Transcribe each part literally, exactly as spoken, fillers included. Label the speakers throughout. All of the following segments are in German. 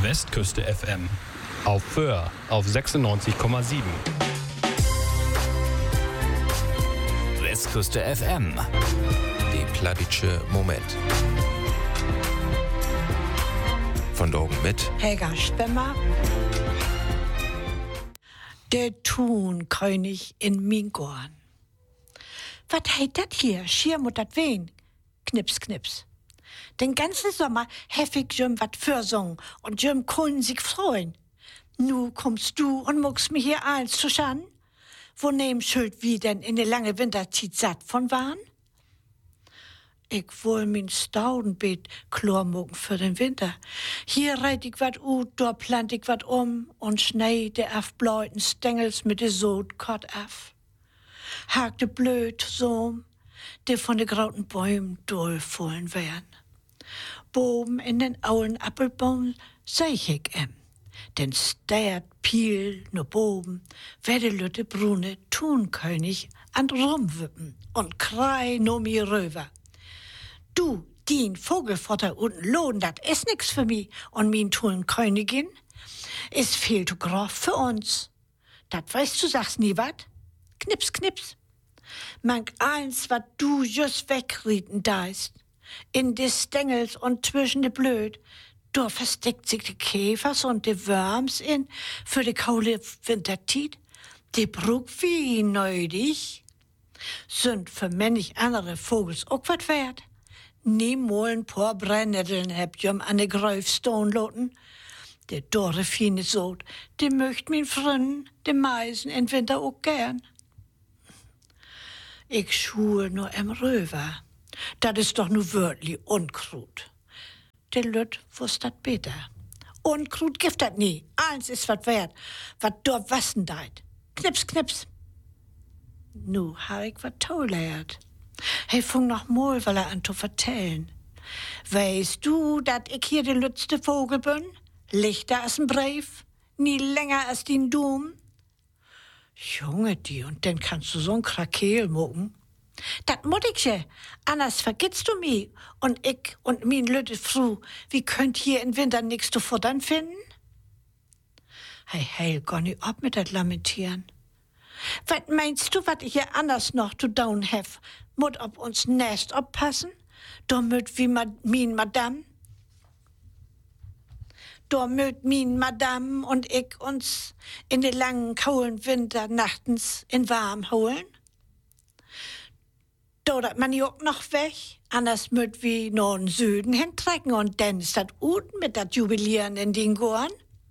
Speaker 1: Westküste F M. Auf Föhr auf sechsundneunzig Komma sieben.
Speaker 2: Westküste F M. Die Pladitsche Moment. Von Dorgen mit
Speaker 3: Helga Spemmer. Der Thunkönig in Mingorn. Was heit dat hier? Schier mut dat wen? Knips, knips. Den ganzen Sommer hef ich jüm wat fürsungen und jüm können sich freuen. Nu kommst du und muckst mir hier eins zu schaden? Wo nehm schuld wie denn in der lange Winterzeit satt von waren? Ich wohl min Staudenbeet klormucken für den Winter. Hier reit ich wat ut, dort plant ich wat um und schnei de af bläuten Stängels mit de Sod kort af. Hak de blöd so, de von de grauten Bäumen durchfallen wären. Boben in den Aulen Appelbaum seh ich em, den stert Piel no boben, werde lütte brune Thunkönig an rumwippen und krei no mi röver. Du, din Vogelfutter unten lohn, dat is nix für mi und min Thunkönig is viel zu groß für uns. Dat weißt du, sagst nie wat? Knips, knips. Mank eins, wat du just wegrieten deist. In de Stängels und zwischen de Blöd, da versteckt sich de Käfers und de Worms in für de kaule Wintertied. De Bruck wie neudig. Sind für männig andere Vogels auch wat wert. Niemol ein paar Brennnesseln heb jom an de Gräufstone loten. De dorre fine Sod, de möcht min Frünnen, de Meisen in Winter auch gern. Ich schul nur em Röver. Dat is doch nu wörtlich Unkrut. De Lütt wusst dat beter. Unkrut gift dat nie. Eins is wat wert, wat dort wassen deit. Knips, knips. Nu ha ich wat tollert. He fung noch mal, weil er an zu vertellen. Weißt du, dat ich hier de lütste Vogel bin? Lichter als ein Brief, nie länger als den Dum. Junge, die, und dann kannst du so'n Krakeel mucken. Dat mut ich ja, anders vergisst du mi. Und ich und min lütte Fru, wie könnt hier im Winter nix zu futtern finden? Hey, hey, geh nicht ab mit dat Lamentieren. Wat meinst du, wat ich hier anders noch zu down hef? Mut ob uns Nest oppassen? Da möt wie ma, min Madame? Da möt min Madame und ich uns in de langen, kaulen Winter nachtens in warm holen? Da dat man jo noch weg, anders möt wie no in Süden hintrecken und dann ist dat gut mit dat Jubilieren in den Gorn.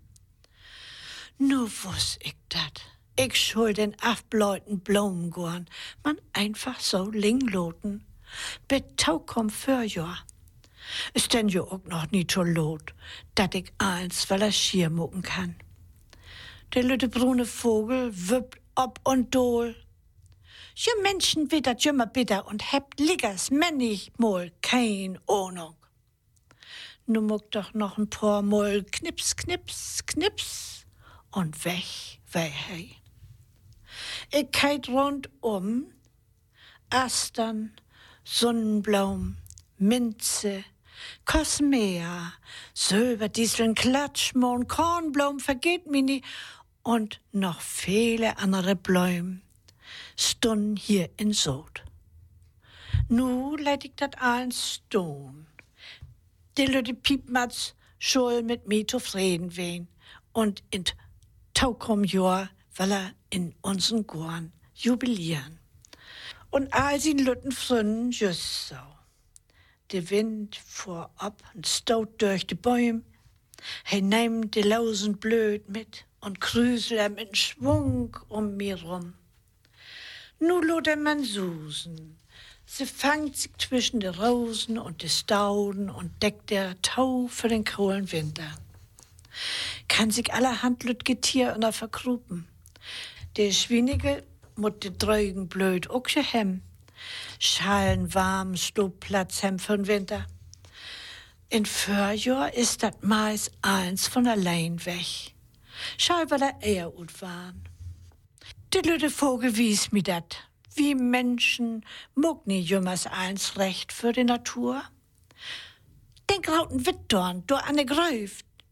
Speaker 3: Nu wuss ich dat. Ich schuld den afbläuten Blomengorn, man einfach so lingloten. Betau komm für Jahr. Ist denn jo auch noch nie so lot, dat ich eins, weil er schier mucken kann. Der lütte brune Vogel wippt ob und dol. Je Menschen wittert jümmer bitter und hebt liggers männig mol kein Ahnung. Nu muck doch noch ein paar Mol knips, knips, knips und weg, weg, hey. Ich keit rundum, Astern, Sonnenblumen, Minze, Kosmea, Silberdisteln, Klatschmohn, Kornblumen, vergeht mir nie und noch viele andere Blumen stunden hier in Sod. Nu leid ich dat eins stun. Die Lütte Piepmatz schul mit mir zufrieden wen und in Taukom Jahr weil er in unseren Gorn jubilieren. Und all sie Lütten frünnen just so. Der Wind fuhr ab und staut durch die Bäume. He nahm die Lausen blöd mit und krüsel er mit Schwung um mir rum. Nu lot er man susen. Sie fangt sich zwischen die Rosen und die Stauden und deckt der Tau für den kohlen Winter. Kann sich allerhand lüt Getier unter verkrupen. Der Schwinige mut de Drögen blöd auch hem. Schalen warm Stobplatz hem für den Winter. In Förjahr ist dat Mais eins von allein weg. Schall weil er eher ut waren. Der lütte Vogel wies mi dat. Wie Menschen muck nie jümmers eins recht für die Natur. Den grauten Wittdorn, do an de Gräuf,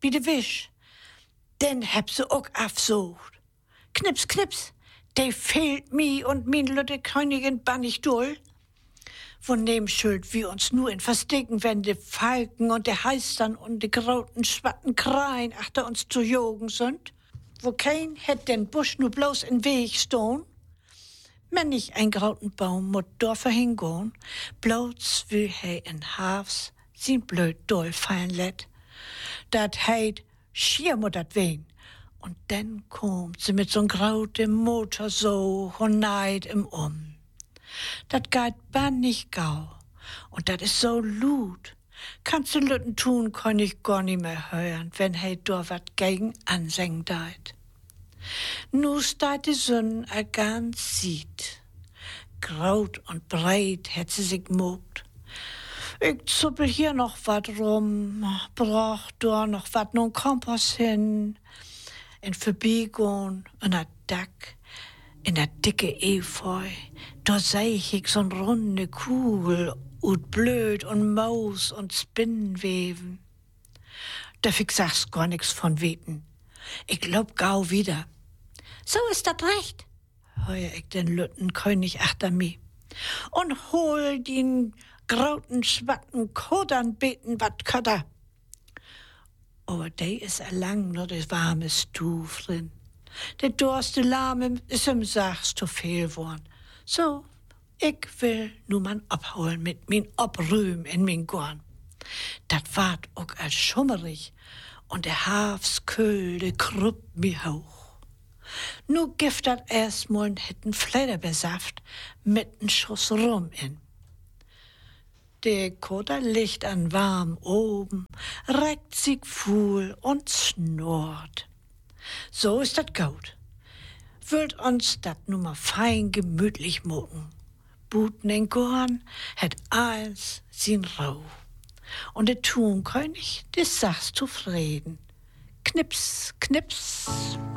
Speaker 3: wie de Wisch. Den heb se ook afsucht. Knips, knips, de fehlt mi und min lütte Königin bannig dull. Von dem schuld wir uns nur in Verstecken, wenn de Falken und de Heistern und de grauten schwatten Kreien achter uns zu jogen sind. Wo kein hätt den Busch nur bloß in Weg stehn. Wenn nicht ein grauten Baum mut Dorfer hingehen, bloß will he in Hafs sin blöd doll fallen let. Dat heit schier mut dat wehn. Und dann kommt sie mit so'n grautem Motor so und neid im Um. Dat geht bannig gau. Und dat is so lut. Kannst du Lütten tun, kann ich gar nicht mehr hören, wenn he do wat gegen anseng deit. Nu steht die Sonne a ganz sieht. Graut und breit hätt sie sich mogt. Ich zuppel hier noch wat rum, brauch da noch wat nun Kompass hin. In Verbiegung, in der Dack, in der dicke Efeu, da seh ich so'n runde Kugel, ut blöd und Maus und Spinnenweben. Darf ich sag's gar nix von weten. Ich glaub gau wieder. So ist dat recht, heuer ich den Lütten König achter mi. Und hol den grauten schwatten Kodern beten wat köder. Aber de is allang nur de warme Stuf drin. De dorste Lahme is im Sachs zu viel worn. So, ich will nu man abholen mit min Obrühm in min Gorn. Dat ward ook als schummerig und der Hafsköhl, de kruppt mi hoch. Nu gift dat erstmal n hitten Flederbesaft mit n Schuss Rum in. Der Koder liegt an warm oben, reckt sich fuhl und schnurrt. So ist dat gut. Würd uns dat nu mal fein gemütlich mucken. Buten in Gorn het eins sin Rau. Und der Thunkönig, des sagst zufrieden. Knips, knips.